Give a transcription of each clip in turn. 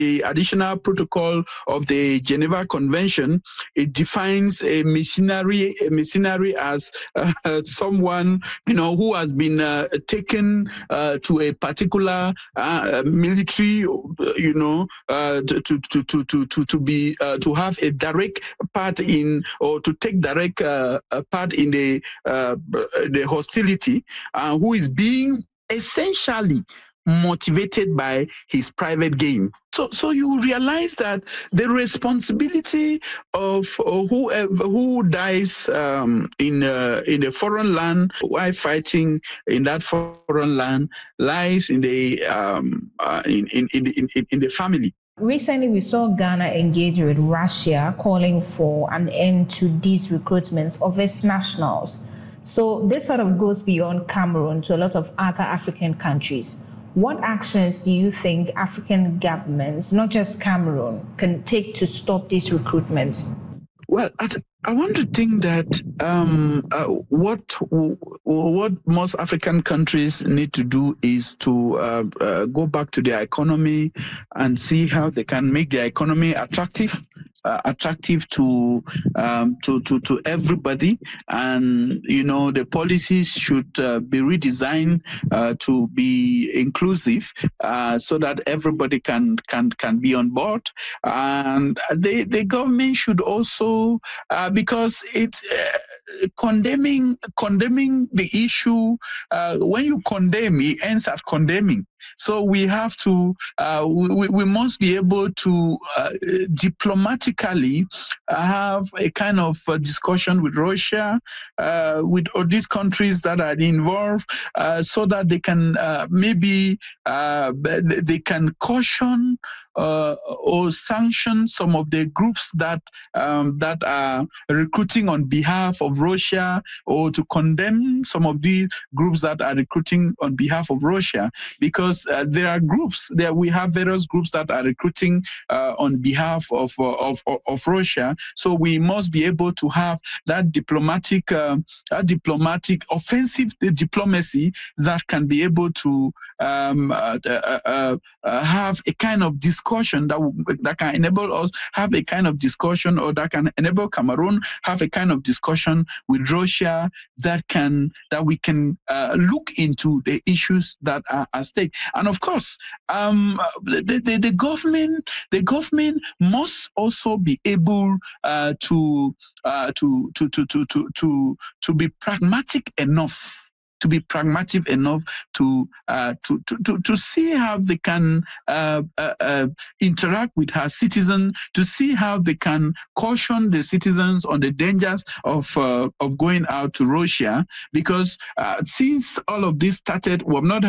the additional protocol of the Geneva Convention, it defines a mercenary as someone, who has been taken to a particular military, to have a direct part in, or to take direct part in the hostility, who is being essentially motivated by his private gain. So you realize that the responsibility of who dies in a foreign land while fighting in that foreign land lies in the in the family. Recently, we saw Ghana engage with Russia, calling for an end to these recruitments of its nationals. So this sort of goes beyond Cameroon to a lot of other African countries. What actions do you think African governments, not just Cameroon, can take to stop these recruitments? Well, I want to think that what most African countries need to do is to go back to their economy and see how they can make their economy attractive to everybody, and the policies should be redesigned to be inclusive, so that everybody can be on board, and the government should also because it's condemning the issue. When you condemn, it ends at condemning. So we have to, we must be able to diplomatically have a kind of discussion with Russia, with all these countries that are involved, so that they can maybe they can caution or sanction some of the groups that are recruiting on behalf of Russia, or to condemn some of the groups that are recruiting on behalf of Russia, because there are groups there. We have various groups that are recruiting on behalf of Russia. So we must be able to have that diplomatic offensive diplomacy that can be able to have a kind of discussion that can enable us have a kind of discussion, or that can enable Cameroon have a kind of discussion with Russia that we can look into the issues that are at stake. And of course, the government must also be able to be pragmatic enough. To be pragmatic enough to see how they can interact with her citizens, to see how they can caution the citizens on the dangers of going out to Russia. Because since all of this started, we've not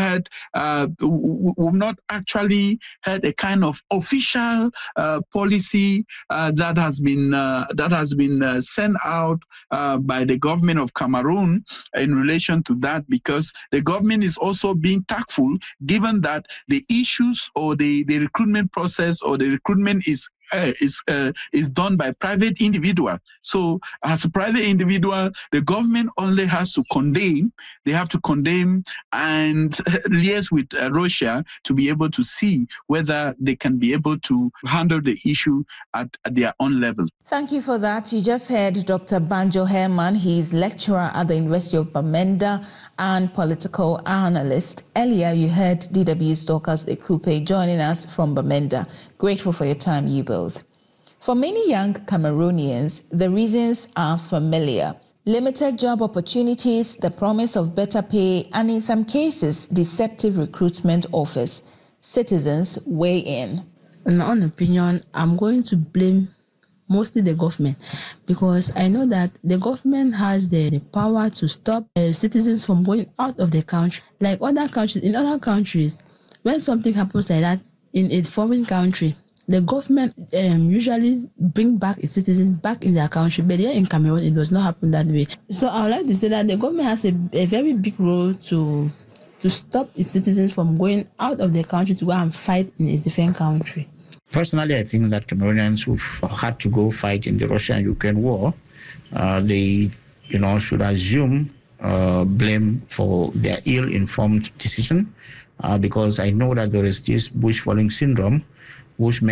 actually had a kind of official policy that has been sent out by the government of Cameroon in relation to that. Because the government is also being tactful, given that the issues or the recruitment process or the recruitment is done by private individual. So as a private individual, the government only has to condemn. They have to condemn and liaise with Russia to be able to see whether they can be able to handle the issue at their own level. Thank you for that. You just heard Dr. Banjo Herman. He's lecturer at the University of Bamenda and political analyst. Earlier, you heard DW's Dorcas Ekupe joining us from Bamenda. Grateful for your time, you both. For many young Cameroonians, the reasons are familiar. Limited job opportunities, the promise of better pay, and in some cases, deceptive recruitment offers. Citizens weigh in. In my own opinion, I'm going to blame mostly the government, because I know that the government has the power to stop citizens from going out of the country. Like other countries, in other countries, when something happens like that in a foreign country, the government usually bring back its citizens back in their country. But here in Cameroon, it does not happen that way. So I would like to say that the government has a very big role to stop its citizens from going out of the country to go and fight in a different country. Personally, I think that Cameroonians who've had to go fight in the Russia-Ukraine war, they should assume blame for their ill-informed decision, because I know that there is this bush falling syndrome whose